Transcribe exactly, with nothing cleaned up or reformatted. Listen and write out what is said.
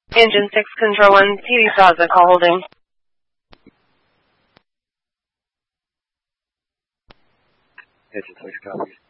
Engine six, Control one, T V Plaza, call holding. Engine six, copy.